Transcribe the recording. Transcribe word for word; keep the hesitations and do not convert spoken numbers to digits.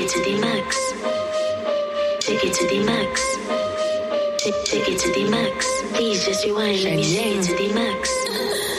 to the max. Take it to the max. Take, take it to the max. Please just rewind. Let me take it to the max.